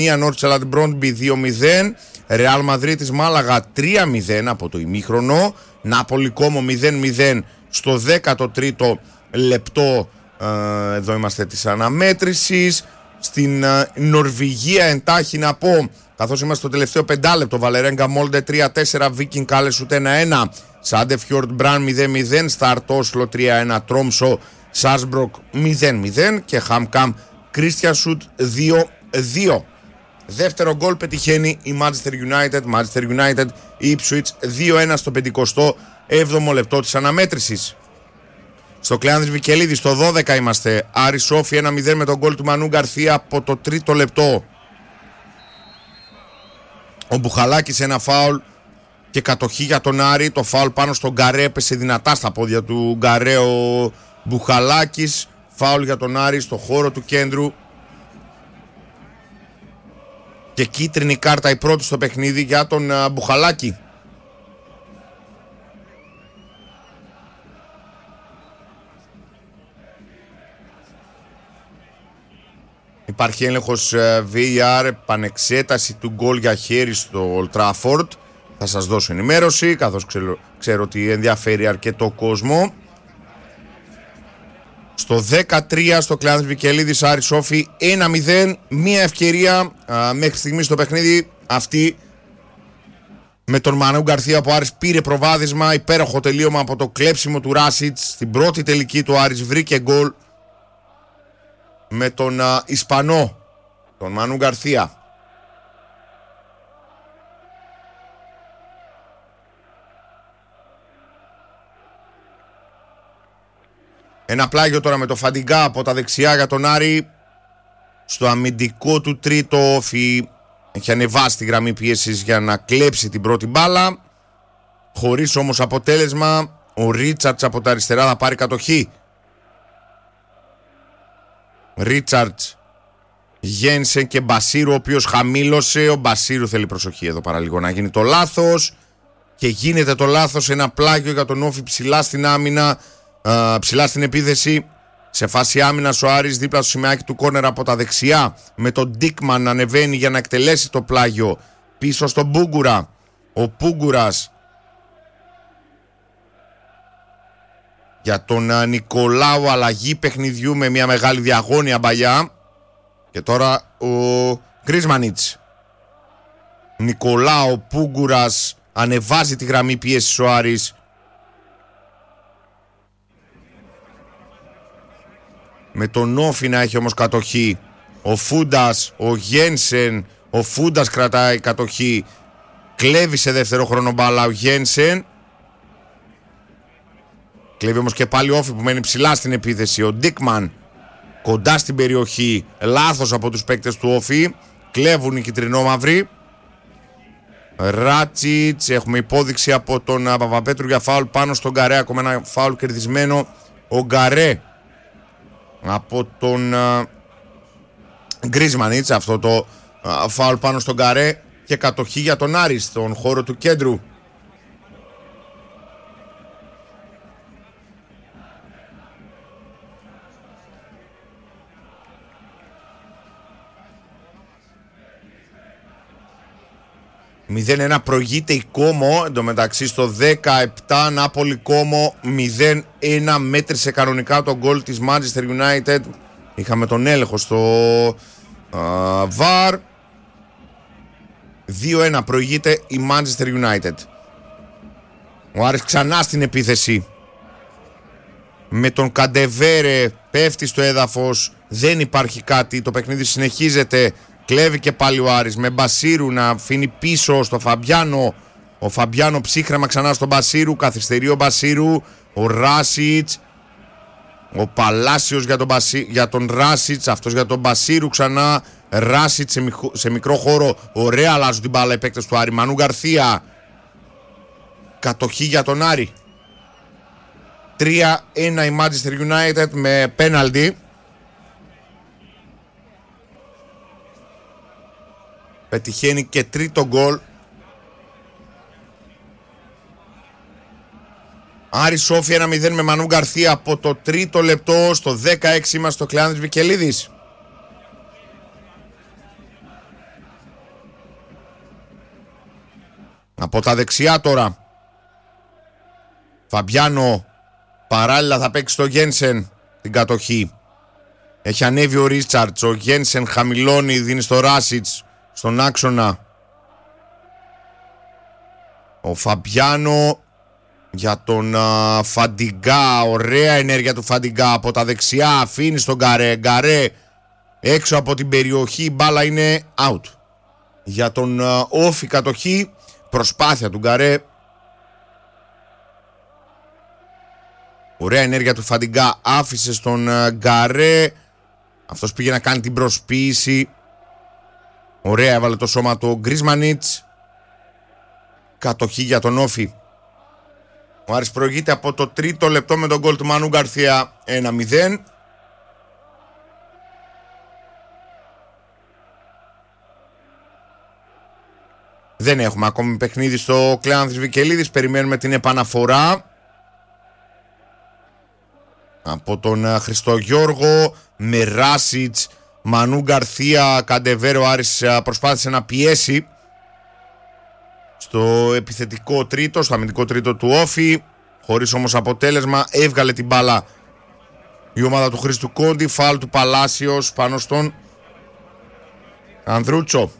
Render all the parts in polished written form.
Νόρτσελαντ Μπρόντμπι 2-0. Ρεάλ Μαδρίτης Μάλαγα 3-0 από το ημίχρονο. Νάπολη Κόμο 0-0 στο 13ο λεπτό. Εδώ είμαστε της αναμέτρησης. Στην Νορβηγία εντάχει να πω, καθώς είμαστε στο τελευταίο πεντάλεπτο, Βαλερέγκα Μόλντε 3-4, Βίκινγκ Κάλεσουτ 1-1, Σάντεφιορντ Μπραν 0-0, Σταρτ Όσλο 3-1, Τρόμσο Σάσμπροκ 0-0 και Χάμκαμ Κρίστιανσουτ 2-2. Δεύτερο γκολ πετυχαίνει η Manchester United η Ipswich 2-1 στο 57ο λεπτό της αναμέτρησης. Στο Κλεάνδρης Βικελίδη στο 12 είμαστε. Άρη Σόφι 1-0 με τον γκολ του Μανού Γκαρθία από το τρίτο λεπτό. Ο Μπουχαλάκης ένα φάουλ και κατοχή για τον Άρη. Το φάουλ πάνω στον Γκαρέ, έπεσε δυνατά στα πόδια του Γκαρέ ο Μπουχαλάκης. Φάουλ για τον Άρη στο χώρο του κέντρου. Και κίτρινη κάρτα η πρώτη στο παιχνίδι για τον Μπουχαλάκη. Υπάρχει έλεγχος VAR, επανεξέταση του γκολ για χέρι στο Old Trafford. Θα σας δώσω ενημέρωση, καθώς ξέρω ότι ενδιαφέρει αρκετό κόσμο. Στο 13 στο Κλεάνδρης Βικελίδης Άρη Σόφι 1-0. Μία ευκαιρία μέχρι στιγμής στο παιχνίδι αυτή με τον Μανού Γκαρθία που Άρης πήρε προβάδισμα. Υπέροχο τελείωμα από το κλέψιμο του Ράσιτς. Στην πρώτη τελική του Άρης βρήκε γκολ με τον Ισπανό, τον Μανού Γκαρθία. Ένα πλάγιο τώρα με το Φαντιγκά από τα δεξιά για τον Άρη. Στο αμυντικό του τρίτο όφι έχει ανεβάσει τη γραμμή πίεσης για να κλέψει την πρώτη μπάλα. Χωρίς όμως αποτέλεσμα. Ο Ρίτσαρτς από τα αριστερά θα πάρει κατοχή. Ρίτσαρτς, Γένσεν και Μπασίρου, ο οποίος χαμήλωσε. Ο Μπασίρου θέλει προσοχή εδώ παραλίγο να γίνει το λάθος. Και γίνεται το λάθος. Ένα πλάγιο για τον όφι ψηλά στην άμυνα. Ψηλά στην επίθεση. Σε φάση άμυνας ο Άρης δίπλα στο σημαίακι του κόρνερ από τα δεξιά. Με τον Ντίκμαν να ανεβαίνει για να εκτελέσει το πλάγιο. Πίσω στον Πούγκουρα. Ο Πούγκουρας για τον Νικολάου, αλλαγή παιχνιδιού με μια μεγάλη διαγώνια μπαλιά. Και τώρα ο Γκρίσμανιτς. Νικολάου, Πούγκουρας, ανεβάζει τη γραμμή πίεσης ο Άρης. Με τον Όφι να έχει όμως κατοχή. Ο Φούντας, ο Γένσεν. Ο Φούντας κρατάει κατοχή. Κλέβει σε δεύτερο χρόνο μπάλα ο Γένσεν. Κλέβει όμως και πάλι Όφι που μένει ψηλά στην επίθεση. Ο Ντίκμαν κοντά στην περιοχή. Λάθος από τους παίκτες του Όφι. Κλέβουν οι κυτρινόμαυροι. Ράτσιτς. Έχουμε υπόδειξη από τον Παπαπέτρου για φάουλ πάνω στον Γκαρέ. Ακόμα ένα φάουλ κερδισμένο. Ο Γκαρέ από τον Γκρίσμανιτς. Αυτό το φάουλ πάνω στον Γκαρέ. Και κατοχή για τον Άρη στον χώρο του κέντρου. «0-1 προηγείται η Κόμο». Εντωμεταξύ στο 17 Νάπολη Κόμο 0-1. Μέτρησε κανονικά τον γκολ της Manchester United. Είχαμε τον έλεγχο στο VAR. 2-1 προηγείται η Manchester United. Ο Άρης ξανά στην επίθεση. Με τον Καντεβέρε πέφτει στο έδαφος. Δεν υπάρχει κάτι. Το παιχνίδι συνεχίζεται. Κλέβει και πάλι ο Άρης με Μπασίρου να αφήνει πίσω στο Φαμπιάνο. Ο Φαμπιάνο ψύχρεμα ξανά στον Μπασίρου. Καθυστερεί ο Μπασίρου. Ο Ράσιτς. Ο Παλάσιος για τον Ράσιτς. Αυτός για τον Μπασίρου ξανά. Ράσιτς σε μικρό χώρο. Ωραία αλλάζουν την μπάλα οι παίκτες του Άρη. Μανού Γκαρθία. Κατοχή για τον Άρη. 3-1 η Manchester United με πέναλτι. Πετυχαίνει και τρίτο γκολ. Άρη Σόφι 1-0 με Μανού Γκαρθία από το τρίτο λεπτό. Στο 16 είμαστε στο Κλεάνδρης Βικελίδης. Από τα δεξιά τώρα Φαμπιάνο, παράλληλα θα παίξει το Γένσεν την κατοχή. Έχει ανέβει ο Ρίτσαρτς, ο Γένσεν χαμηλώνει, δίνει στο Ράσιτς στον άξονα. Ο Φαμπιάνο για τον Φαντιγκά, ωραία ενέργεια του Φαντιγκά από τα δεξιά, αφήνει στον Γκαρέ. Γκαρέ έξω από την περιοχή, η μπάλα είναι out. Για τον Όφη κατοχή, προσπάθεια του Γκαρέ. Ωραία ενέργεια του Φαντιγκά, άφησε στον Γκαρέ. Αυτός πήγε να κάνει την προσποίηση. Ωραία έβαλε το σώμα του Γκρίσμανιτς. Κατοχή για τον Όφη. Ο Άρης προηγείται από το 3ο λεπτό με τον γκολ του Μανού Γκαρθία 1-0. Δεν έχουμε ακόμη παιχνίδι στο Κλεάνθης Βικελίδης. Περιμένουμε την επαναφορά από τον Χριστογιώργο με Ράσιτς, Μανού Γκαρθία, Καντεβέρο. Άρης προσπάθησε να πιέσει στο επιθετικό τρίτο, στο αμυντικό τρίτο του Όφη, χωρίς όμως αποτέλεσμα. Έβγαλε την μπάλα η ομάδα του Χρήστου Κόντι. Φάουλ του Παλάσιος πάνω στον Ανδρούτσο.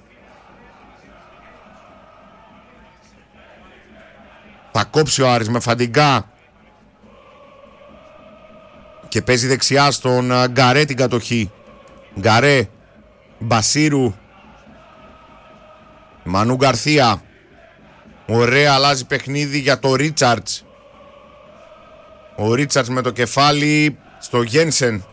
Θα κόψει ο Άρης με Φαντιγκά και παίζει δεξιά στον Γκαρέ την κατοχή. Γκαρέ, Μπασίρου, Μανού Γκαρθία. Ωραία, αλλάζει παιχνίδι για το Ρίτσαρτς. Ο Ρίτσαρτς με το κεφάλι στο Γένσεν.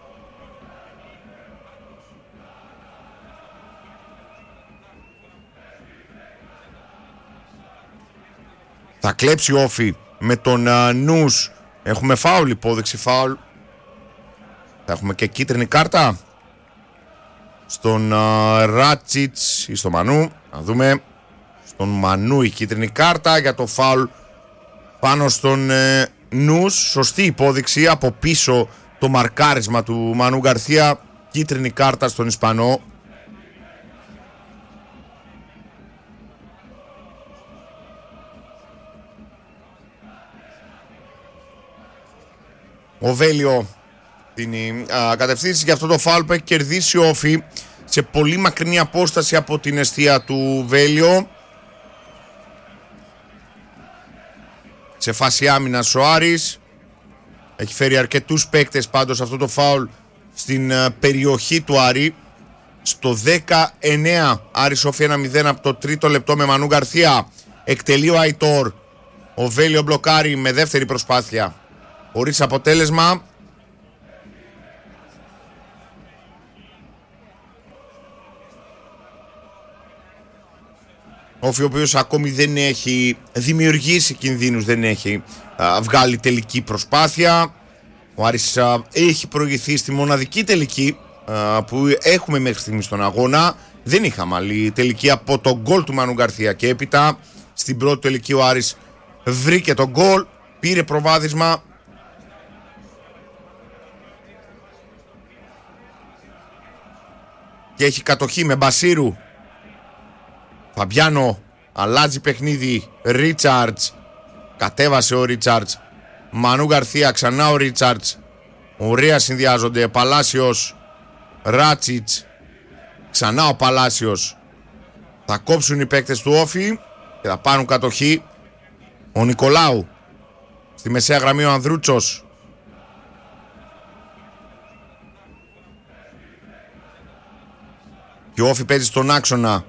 Θα κλέψει ο Όφη με τον Νους. Έχουμε φάουλ, υπόδειξη φάουλ. Θα έχουμε και κίτρινη κάρτα στον Ράτσιτς ή στο Μανού. Να δούμε. Στον Μανού η κίτρινη κάρτα για το φάουλ πάνω στον Νους. Σωστή υπόδειξη, από πίσω το μαρκάρισμα του Μανού Γκαρθία. Κίτρινη κάρτα στον Ισπανό. Ο Βέλιο δίνει κατευθύνσεις για αυτό το φάουλ που έχει κερδίσει ο Όφη σε πολύ μακρινή απόσταση από την εστία του Βέλιο. Σε φάση άμυνας ο Άρης έχει φέρει αρκετούς παίκτες πάντως αυτό το φάουλ στην περιοχή του Άρη. Στο 19 Άρης Όφη 1-0 από το 3ο λεπτό με Μανού Γκαρθία. Εκτελεί ο Αϊτόρ. Ο Βέλιο μπλοκάρει με δεύτερη προσπάθεια χωρίς αποτέλεσμα. Όφη ο οποίος ακόμη δεν έχει δημιουργήσει κινδύνους, δεν έχει βγάλει τελική προσπάθεια. Ο Άρης έχει προηγηθεί στη μοναδική τελική που έχουμε μέχρι στιγμή στον αγώνα. Δεν είχαμε άλλη τελική από το γκολ του Μανου Γκαρθία και έπειτα στην πρώτη τελική ο Άρης βρήκε το γκολ, πήρε προβάδισμα. Και έχει κατοχή με Μπασίρου. Φαμπιάνο, αλλάζει παιχνίδι. Ρίτσαρτς, κατέβασε ο Ρίτσαρτς. Μανού Γκαρθία, ξανά ο Ρίτσαρτς. Ωραία συνδυάζονται. Παλάσιος, Ράτσιτς, ξανά ο Παλάσιος. Θα κόψουν οι παίκτες του Όφη και θα πάρουν κατοχή. Ο Νικολάου, στη μεσαία γραμμή ο Ανδρούτσος. Και ο Όφη παίζει στον άξονα.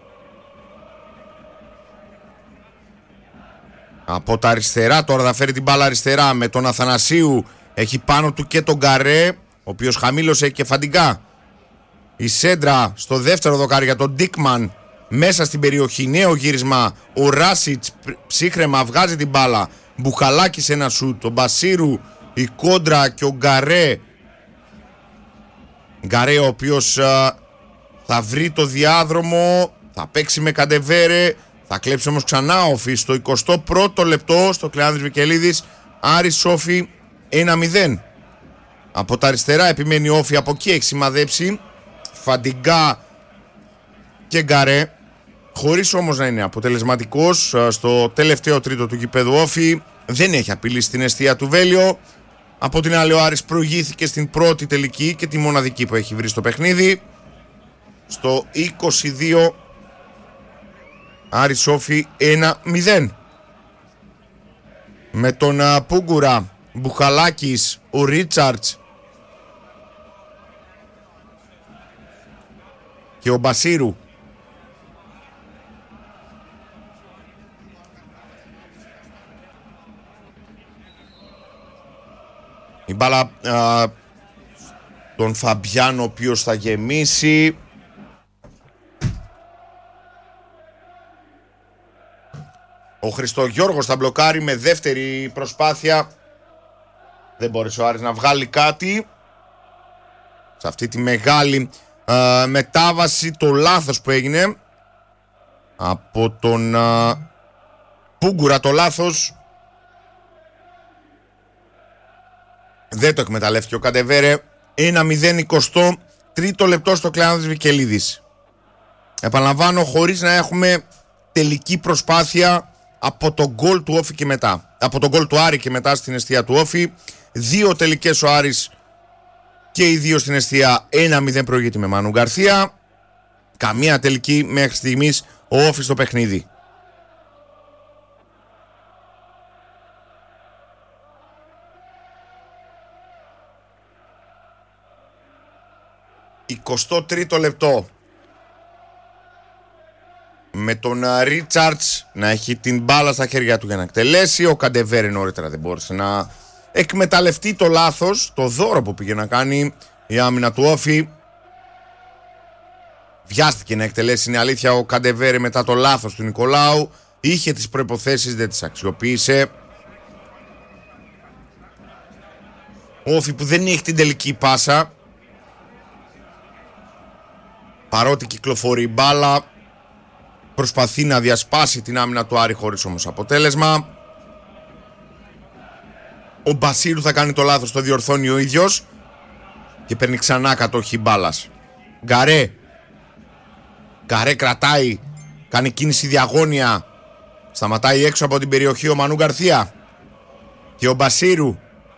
Από τα αριστερά τώρα θα φέρει την μπάλα αριστερά με τον Αθανασίου. Έχει πάνω του και τον Γκαρέ, ο οποίος χαμήλωσε και Φαντιγκά. Η σέντρα στο δεύτερο δοκάρι για τον Ντίκμαν. Μέσα στην περιοχή, νέο γύρισμα. Ο Ράσιτς ψύχρεμα βγάζει την μπάλα. Μπουχαλάκι σε ένα σουτ. Ο Μπασίρου, η κόντρα και ο Γκαρέ. Γκαρέ ο οποίος θα βρει το διάδρομο. Θα παίξει με Καντεβέρε. Θα κλέψει όμως ξανά Όφη στο 21ο λεπτό στο Κλεάνθης Βικελίδης. Άρης Όφη 1-0. Από τα αριστερά επιμένει Όφη, από εκεί έχει σημαδέψει Φαντιγκά και Γκαρέ. χωρίς όμως να είναι αποτελεσματικός στο τελευταίο τρίτο του γηπέδου Όφη. Δεν έχει απειλήσει την εστία του Βέλιο. Από την άλλη ο Άρης προηγήθηκε στην πρώτη τελική και τη μοναδική που έχει βρει στο παιχνίδι. Στο 22 Άρης Όφη 1-0. Με τον Πούγκουρα, Μπουχαλάκης, ο Ρίτσαρτς και ο Μπασίρου. Η μπάλα τον Φαμπιάνο, ο οποίος θα γεμίσει. Ο Χριστογιώργος θα μπλοκάρει με δεύτερη προσπάθεια. Δεν μπόρεσε ο Άρης να βγάλει κάτι σε αυτή τη μεγάλη μετάβαση. Το λάθος που έγινε από τον Πούγκουρα, το λάθος δεν το εκμεταλλεύτηκε ο Καντεβέρε. 1-0 23ο λεπτό στο Κλεάνθης Βικελίδης. Επαναλαμβάνω, χωρίς να έχουμε τελική προσπάθεια από τον γκολ του Όφη και μετά. Από τον γκολ του Άρη και μετά στην εστία του Όφη. 2 τελικές ο Άρης και οι 2 στην εστία. 1-0 προηγείται με Μανού Γκαρθία. Καμία τελική μέχρι στιγμής ο Όφη στο παιχνίδι. «23ο λεπτό». Με τον Ρίτσαρτς να έχει την μπάλα στα χέρια του για να εκτελέσει. Ο Καντεβέρε νωρίτερα δεν μπόρεσε να εκμεταλλευτεί το λάθος, το δώρο που πήγε να κάνει η άμυνα του Όφη. Βιάστηκε να εκτελέσει, είναι αλήθεια, ο Καντεβέρε μετά το λάθος του Νικολάου. Είχε τις προϋποθέσεις, δεν τις αξιοποίησε. Ο Όφη που δεν έχει την τελική πάσα, παρότι κυκλοφορεί η μπάλα, προσπαθεί να διασπάσει την άμυνα του Άρη χωρίς όμως αποτέλεσμα. Ο Μπασίρου θα κάνει το λάθος, το διορθώνει ο ίδιος και παίρνει ξανά κατοχή μπάλας. Γκαρέ κρατάει, κάνει κίνηση διαγώνια, σταματάει έξω από την περιοχή ο Μανού Γκαρθία και ο Μπασίρου.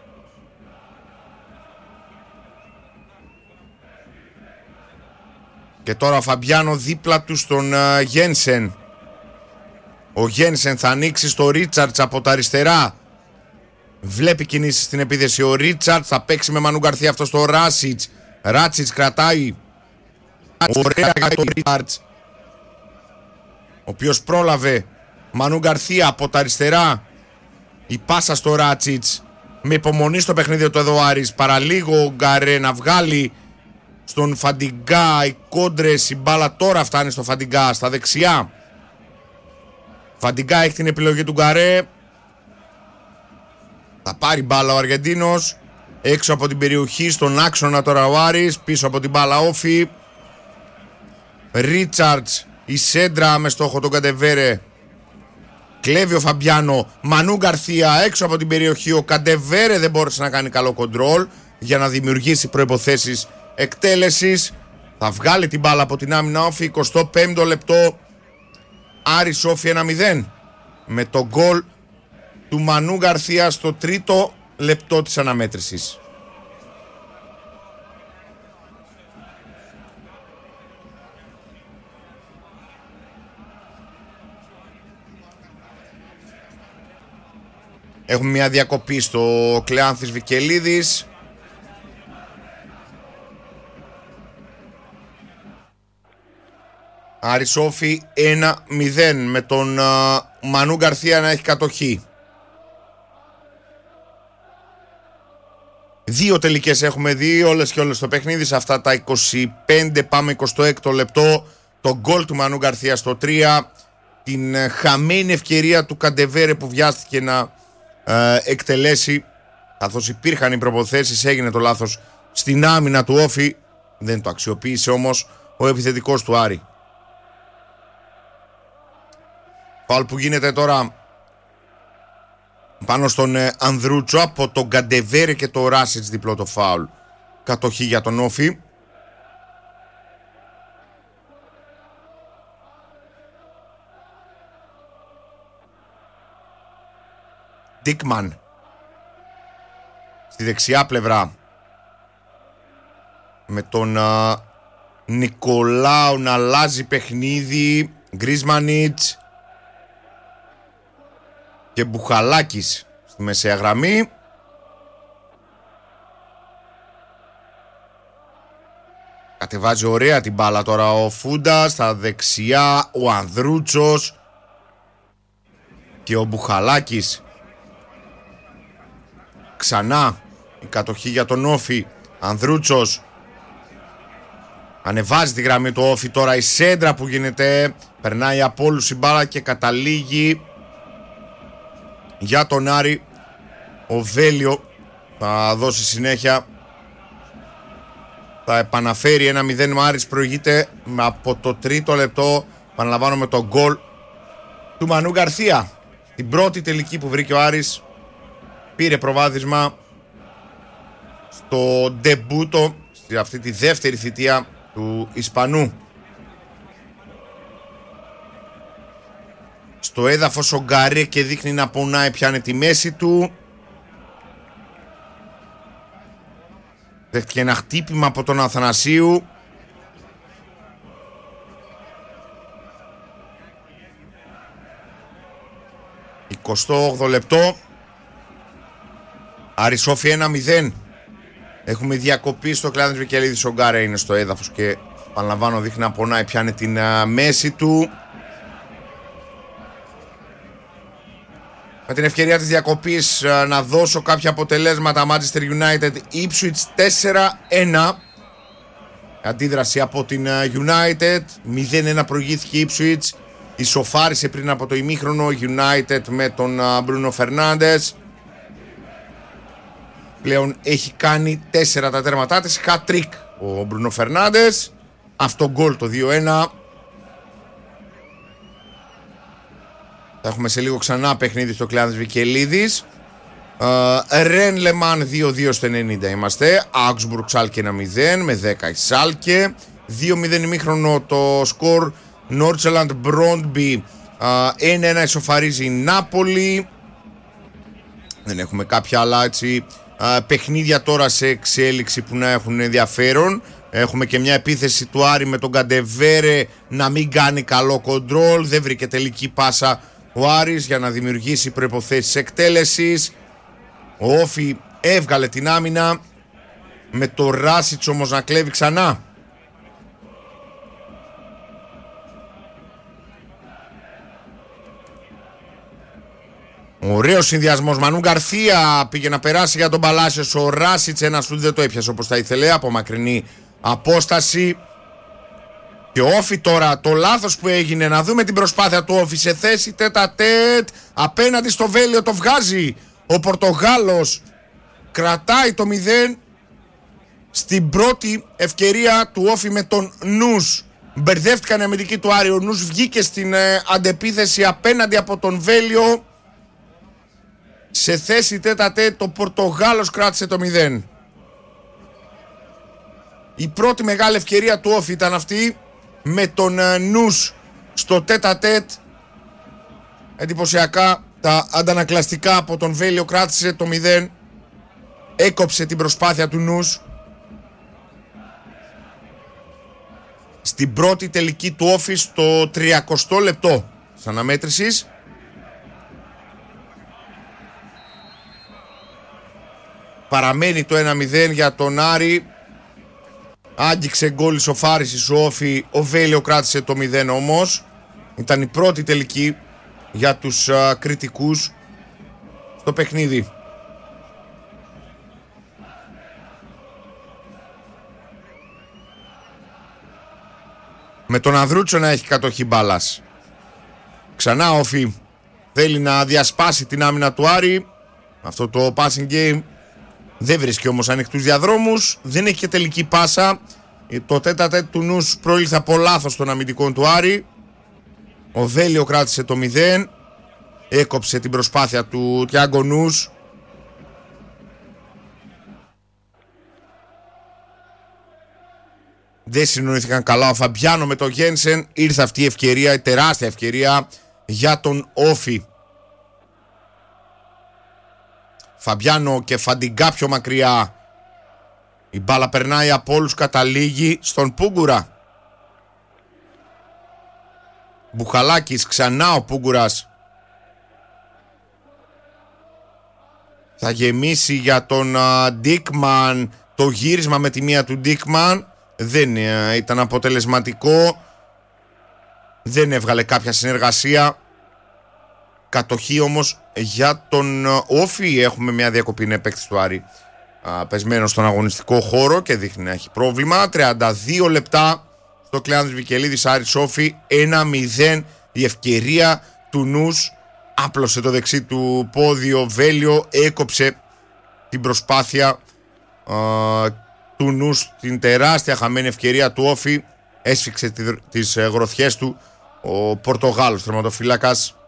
Και τώρα ο Φαμπιάνο δίπλα του στον Γένσεν. Ο Γένσεν θα ανοίξει στο Ρίτσαρτς από τα αριστερά. Βλέπει κινήσεις στην επίθεση ο Ρίτσαρτς. Θα παίξει με Μανού Γκαρθία αυτό στο Ράσιτς. Ράτσιτς κρατάει. Ωραία για το Ρίτσαρτς, ο οποίος πρόλαβε. Μανού Γκαρθία από τα αριστερά. Η πάσα στο Ράτσιτς. Με υπομονή στο παιχνίδι του εδώ Άρης. Παραλίγο ο Γκαρέ να βγάλει στον Φαντιγκά, οι κόντρες, η μπάλα τώρα φτάνει στο Φαντιγκά, στα δεξιά. Φαντιγκά έχει την επιλογή του Γκαρέ. Θα πάρει μπάλα ο Αργεντίνος. Έξω από την περιοχή, στον άξονα τώρα ο Άρης. Πίσω από την μπάλα Όφη. Ρίτσαρτς, η σέντρα με στόχο τον Καντεβέρε. Κλέβει ο Φαμπιάνο. Μανού Γκαρθία έξω από την περιοχή. Ο Καντεβέρε δεν μπόρεσε να κάνει καλό κοντρόλ για να δημιουργήσει προϋποθέσεις εκτέλεσης. Θα βγάλει την μπάλα από την άμυνα Όφη. 25ο λεπτό. Άρης Όφη 1-0. Με το γκολ του Μανού Γκαρθία στο τρίτο λεπτό της αναμέτρησης. Έχουμε μια διακοπή στο Κλεάνθης Βικελίδης. Άρης Όφη 1-0 με τον Μανού Γκαρθία να έχει κατοχή. 2 τελικές έχουμε δει όλες και όλες στο παιχνίδι. Σε αυτά τα 25 πάμε 26ο λεπτό. Το γκολ του Μανού Γκαρθία στο 3. Την χαμένη ευκαιρία του Καντεβέρε που βιάστηκε να εκτελέσει. Καθώς υπήρχαν οι προποθέσεις, έγινε το λάθος στην άμυνα του Όφη. Δεν το αξιοποίησε όμως ο επιθετικός του Άρη. Φάουλ που γίνεται τώρα πάνω στον Ανδρούτσο από τον Καντεβέρε και το Ράσιτς, διπλό το φάουλ. Κατοχή για τον Όφη. Ντίκμαν. Στη δεξιά πλευρά με τον Νικολάου να αλλάζει παιχνίδι. Γκρίσμανιτς και Μπουχαλάκης στη μεσαία γραμμή. Κατεβάζει ωραία την μπάλα τώρα ο Φούντας. Στα δεξιά ο Ανδρούτσος και ο Μπουχαλάκης. Ξανά η κατοχή για τον Όφη. Ανδρούτσος ανεβάζει τη γραμμή του Όφη. Τώρα η σέντρα που γίνεται, περνάει από όλους η μπάλα και καταλήγει για τον Άρη. Ο Βέλιο θα δώσει συνέχεια, θα επαναφέρει 1-0. Ο Άρης προηγείται από το τρίτο λεπτό. Επαναλαμβάνω με τον γκολ του Μανού Γκαρθία. Την πρώτη τελική που βρήκε ο Άρης, πήρε προβάδισμα στο ντεμπούτο, σε αυτή τη δεύτερη θητεία του Ισπανού. Στο έδαφος ο Γκαρέ και δείχνει να πονάει, πιάνε τη μέση του. Δέχτηκε ένα χτύπημα από τον Αθανασίου. «28 λεπτό. Άρης Όφη 1-0. Έχουμε διακοπή στο Κλάδης Βικελίδης. Ο Γκάρε είναι στο έδαφος και παραλαμβάνω δείχνει να πονάει, πιάνει την μέση του. Με την ευκαιρία της διακοπής να δώσω κάποια αποτελέσματα. Manchester United Ipswich 4-1. Αντίδραση από την United. 0-1 προηγήθηκε η Ipswich. Ισοφάρισε πριν από το ημίχρονο United με τον Μπρούνο Φερνάντες. Πλέον έχει κάνει 4 τα τέρματά της. Hat-trick ο Μπρούνο Φερνάντες. Αυτό γκολ το 2-1. Θα έχουμε σε λίγο ξανά παιχνίδι στο Κλάδης Βικελίδης. Ρεν Λεμάν 2-2 στο 90 είμαστε. Augsburg Σάλκε 1-0 με 10 η Σάλκε. 2-0 ημίχρονο το σκορ. Νόρτσελαντ Μπρόντμπι 1-1 ισοφαρίζει η Νάπολη. Δεν έχουμε κάποια άλλα έτσι παιχνίδια τώρα σε εξέλιξη που να έχουν ενδιαφέρον. Έχουμε και μια επίθεση του Άρη με τον Καντεβέρε να μην κάνει καλό κοντρόλ. Δεν βρήκε τελική πάσα ο Άρης για να δημιουργήσει προϋποθέσεις εκτέλεσης. Ο Όφη έβγαλε την άμυνα με το Ράσιτς όμως να κλέβει ξανά. Ωραίος συνδυασμός. Μανού Γκαρθία πήγε να περάσει για τον Παλάσιος. Ο Ράσιτς ένα σουτ δεν το έπιασε όπως θα ήθελε, από μακρινή απόσταση. Και ο Όφη τώρα, το λάθος που έγινε, να δούμε την προσπάθεια του Όφη σε θέση τέτα-τέτ απέναντι στο Βέλιο, το βγάζει ο Πορτογάλος, κρατάει το 0. Στην πρώτη ευκαιρία του Όφη με τον Νους μπερδεύτηκαν οι αμυντικοί του Άρη. Ο Νους βγήκε στην αντεπίθεση απέναντι από τον Βέλιο. Σε θέση τέτα-τέτ το Πορτογάλος κράτησε το 0. Η πρώτη μεγάλη ευκαιρία του Όφη ήταν αυτή με τον Νους στο τέτα-τέτ. Εντυπωσιακά τα αντανακλαστικά από τον Βέλιο, κράτησε το 0. Έκοψε την προσπάθεια του Νους. Στην πρώτη τελική του Όφη στο 30 λεπτό της αναμέτρησης. Παραμένει το 1-0 για τον Άρη. Άγγιξε γκολ ισοφάρισης ο Όφη. Ο Βέλιο κράτησε το 0 όμως. Ήταν η πρώτη τελική για τους κριτικούς στο παιχνίδι. Με τον Ανδρούτσο να έχει κατοχή μπάλας. Ξανά ο Όφη θέλει να διασπάσει την άμυνα του Άρη. Αυτό το passing game δεν βρίσκει όμως ανοιχτούς διαδρόμους. Δεν έχει και τελική πάσα. Το τέτα-τέτ του Νους προήλθε από λάθος των αμυντικών του Άρη. Ο Βέλιο κράτησε το 0. Έκοψε την προσπάθεια του Τιάγκο Νους. Δεν συνοήθηκαν καλά ο Φαμπιάνο με τον Γένσεν. Ήρθε αυτή η ευκαιρία, η τεράστια ευκαιρία για τον Όφη. Φαμπιάνο και Φαντιγκά πιο μακριά. Η μπάλα περνάει από όλους, καταλήγει στον Πούγκουρα. Μπουχαλάκης, ξανά ο Πούγκουρας. Θα γεμίσει για τον Ντίκμαν. Το γύρισμα με τη μία του Ντίκμαν δεν ήταν αποτελεσματικό. Δεν έβγαλε κάποια συνεργασία. Κατοχή όμως για τον Όφη. Έχουμε μια διακοπή, είναι παίκτης του Άρη πεσμένο στον αγωνιστικό χώρο και δείχνει να έχει πρόβλημα. 32 λεπτά στο Κλεάνθης Βικελίδης, Άρης Όφη 1-0. Η ευκαιρία του Νους. Άπλωσε το δεξί του πόδι ο Βέλιο, έκοψε την προσπάθεια του Νους, την τεράστια χαμένη ευκαιρία του Όφη. Έσφιξε τις γροθιές του ο Πορτογάλος τερματοφύλακας.